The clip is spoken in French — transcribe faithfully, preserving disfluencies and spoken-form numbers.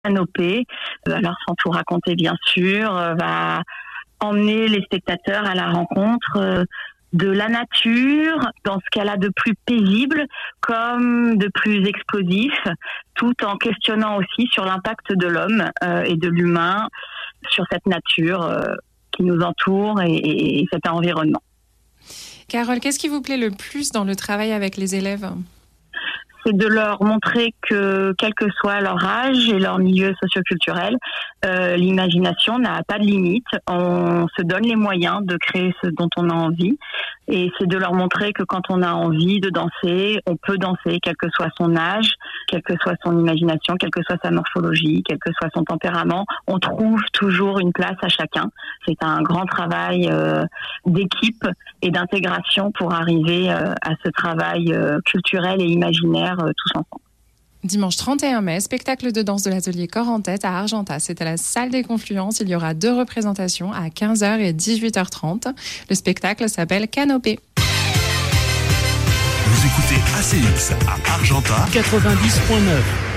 Canopée, alors sans tout raconter bien sûr, va emmener les spectateurs à la rencontre de la nature, dans ce qu'elle a de plus paisible comme de plus explosif, tout en questionnant aussi sur l'impact de l'homme euh, et de l'humain sur cette nature euh, qui nous entoure et, et, et cet environnement. Carole, qu'est-ce qui vous plaît le plus dans le travail avec les élèves ? C'est de leur montrer que, quel que soit leur âge et leur milieu socioculturel, euh, l'imagination n'a pas de limite. On se donne les moyens de créer ce dont on a envie. Et c'est de leur montrer que quand on a envie de danser, on peut danser, quel que soit son âge, quelle que soit son imagination, quelle que soit sa morphologie, quel que soit son tempérament. On trouve toujours une place à chacun. C'est un grand travail euh, d'équipe et d'intégration pour arriver euh, à ce travail euh, culturel et imaginaire euh, tous ensemble. Dimanche trente et un mai, spectacle de danse de l'atelier Corps en Tête à Argentat. C'est à la salle des Confluences. Il y aura deux représentations à quinze heures et dix-huit heures trente. Le spectacle s'appelle Canopée. Vous écoutez A C X à Argentat quatre-vingt-dix virgule neuf.